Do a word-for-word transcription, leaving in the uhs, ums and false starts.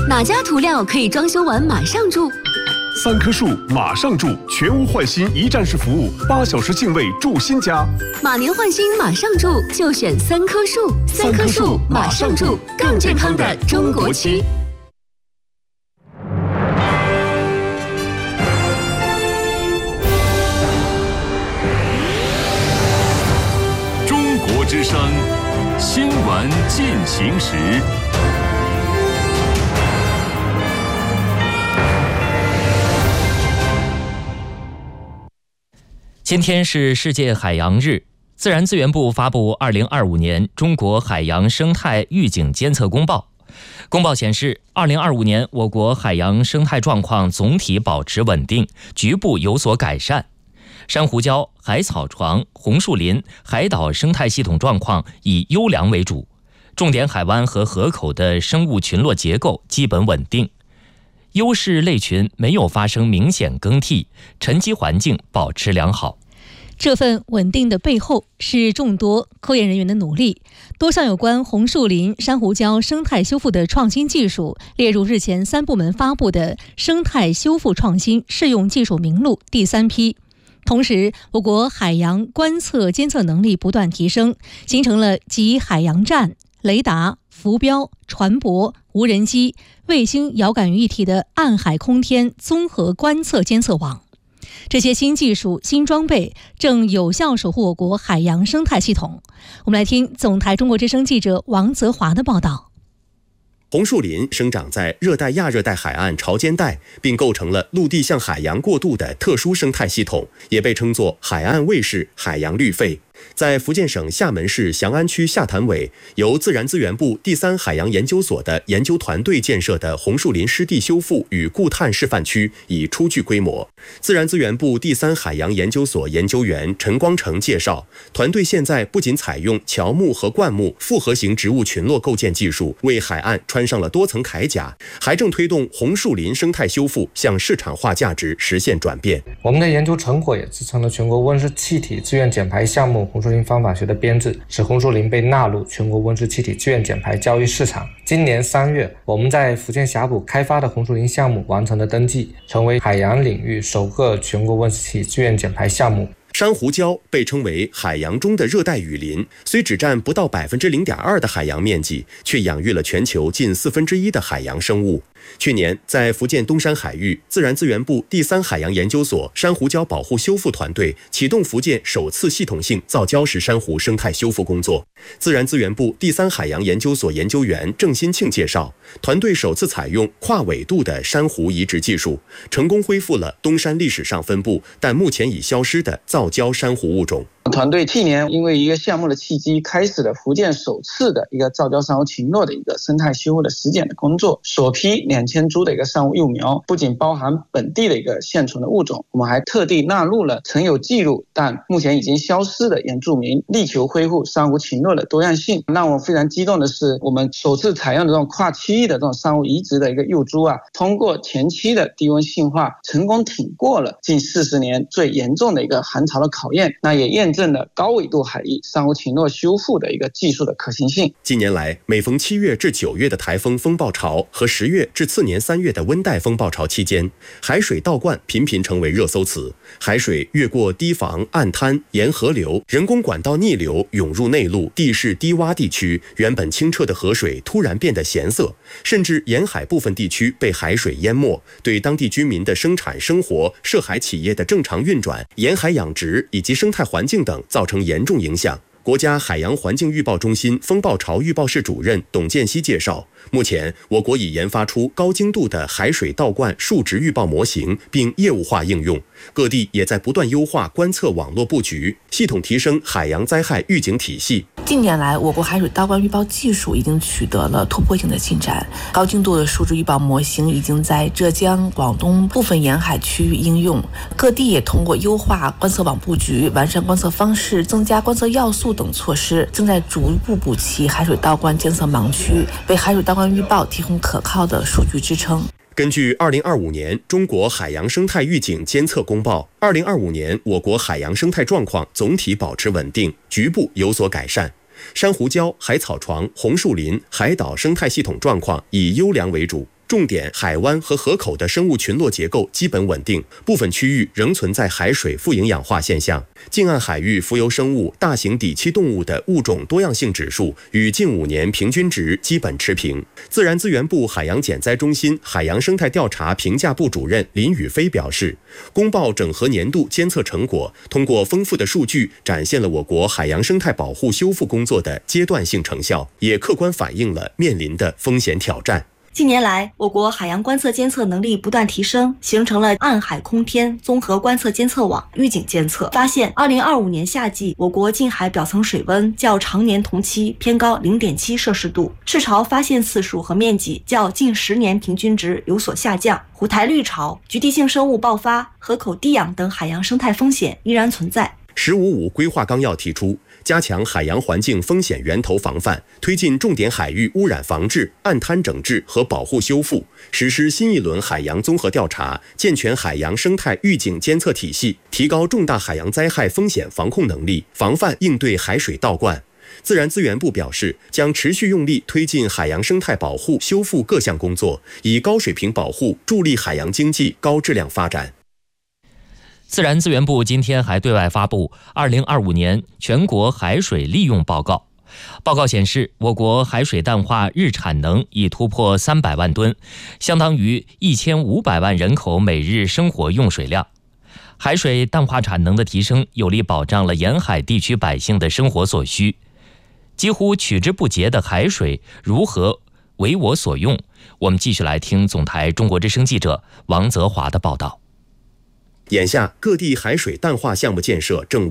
哪家涂料可以装修完马上住？ 三棵树马上住，全屋换新一站式服务，八小时净位住新家。 马年换新马上住，就选三棵树。三棵树马上住，更健康的中国区。 中国之声，新闻进行时。 今天是世界海洋日，自然资源部发布二零二五年中国海洋生态预警监测公报。公报显示，二零二五年我国海洋生态状况总体保持稳定，局部有所改善。珊瑚礁、海草床、红树林、海岛生态系统状况以优良为主，重点海湾和河口的生物群落结构基本稳定。优势类群没有发生明显更替，沉积环境保持良好。 这份稳定的背后是众多科研人员的努力，多项有关红树林、珊瑚礁生态修复的创新技术列入日前三部门发布的生态修复创新适用技术名录第三批。同时，我国海洋观测监测能力不断提升，形成了集海洋站、雷达、浮标、船舶、无人机、卫星遥感于一体的暗海空天综合观测监测网。这些新技术、新装备正有效守护我国海洋生态系统。我们来听总台中国之声记者王泽华的报道。 红树林生长在热带亚热带海岸潮间带，并构成了陆地向海洋过渡的特殊生态系统，也被称作海岸卫士、海洋绿肺。在福建省厦门市翔安区下潭尾，由自然资源部第三海洋研究所的研究团队建设的红树林湿地修复与固碳示范区已初具规模。自然资源部第三海洋研究所研究员陈光成介绍，团队现在不仅采用乔木和灌木复合型植物群落构建技术，为海岸穿上了多层铠甲，还正推动红树林生态修复向市场化价值实现转变。 我们的研究成果也支撑了全国温室气体自愿减排项目红树林方法学的编制，使红树林被纳入全国温室气体自愿减排交易市场。今年三月，我们在福建霞浦开发的红树林项目完成了登记，成为海洋领域首个全国温室气体自愿减排项目。 珊瑚礁被称为海洋中的热带雨林，虽只占不到百分之零点二的海洋面积，却养育了全球近四分之一的海洋生物。去年，在福建东山海域，自然资源部第三海洋研究所珊瑚礁保护修复团队启动福建首次系统性造礁石珊瑚生态修复工作。自然资源部第三海洋研究所研究员郑新庆介绍，团队首次采用跨纬度的珊瑚移植技术，成功恢复了东山历史上分布但目前已消失的造礁珊瑚物种。 团队去年因为一个项目的契机，开始了福建首次的一个造礁珊瑚群落的一个生态修复的实践的工作。首批两千株的一个珊瑚幼苗，不仅包含本地的一个现存的物种，我们还特地纳入了曾有记录但目前已经消失的原住民，力求恢复珊瑚群落的多样性。让我非常激动的是，我们首次采用的这种跨区域的这种珊瑚移植的一个幼株啊，通过前期的低温性化，成功挺过了近四十年最严重的一个寒潮的考验，那也验证了高纬度海域珊瑚群落修复的一个技术的可行性。 近年来，每逢七月至九月的台风风暴潮和十月至次年三月的温带风暴潮期间，海水倒灌频频成为热搜词。海水越过堤防、岸滩、沿河流、人工管道逆流涌入内陆地势低洼地区，原本清澈的河水突然变得咸涩，甚至沿海部分地区被海水淹没，对当地居民的生产生活、涉海企业的正常运转、沿海养殖以及生态环境等造成严重影响。国家海洋环境预报中心风暴潮预报室主任董建熙介绍，目前我国已研发出高精度的海水倒灌数值预报模型，并业务化应用。各地也在不断优化观测网络布局，系统提升海洋灾害预警体系。 近年来，我国海水倒灌预报技术已经取得了突破性的进展，高精度的数值预报模型已经在浙江、广东部分沿海区域应用。各地也通过优化观测网布局、完善观测方式、增加观测要素等措施，正在逐步补齐海水倒灌监测盲区，为海水倒灌预报提供可靠的数据支撑。 根据二零二五年中国海洋生态预警监测公报，二零二五年我国海洋生态状况总体保持稳定，局部有所改善。珊瑚礁、海草床、红树林、海岛生态系统状况以优良为主， 重点海湾和河口的生物群落结构基本稳定，部分区域仍存在海水富营养化现象。近岸海域浮游生物、大型底栖动物的物种多样性指数与近五年平均值基本持平。自然资源部海洋减灾中心海洋生态调查评价部主任林宇飞表示，公报整合年度监测成果，通过丰富的数据展现了我国海洋生态保护修复工作的阶段性成效，也客观反映了面临的风险挑战。 近年来，我国海洋观测监测能力不断提升，形成了暗海空天综合观测监测网预警监测。发现，二零二五年夏季，我国近海表层水温较常年同期偏高 零点七摄氏度，赤潮发现次数和面积较近十年平均值有所下降，虎台绿潮、局地性生物爆发、河口低氧等海洋生态风险依然存在。 十五五规划纲要提出，加强海洋环境风险源头防范，推进重点海域污染防治、岸滩整治和保护修复，实施新一轮海洋综合调查，健全海洋生态预警监测体系，提高重大海洋灾害风险防控能力，防范应对海水倒灌。自然资源部表示，将持续用力推进海洋生态保护修复各项工作，以高水平保护助力海洋经济高质量发展。 自然资源部今天还对外发布二零二五年全国海水利用报告。报告显示，我国海水淡化日产能已突破三百万吨，相当于一千五百万人口每日生活用水量。海水淡化产能的提升，有力保障了沿海地区百姓的生活所需。几乎取之不竭的海水如何为我所用？我们继续来听总台中国之声记者王泽华的报道。 眼下，各地海水淡化项目建设正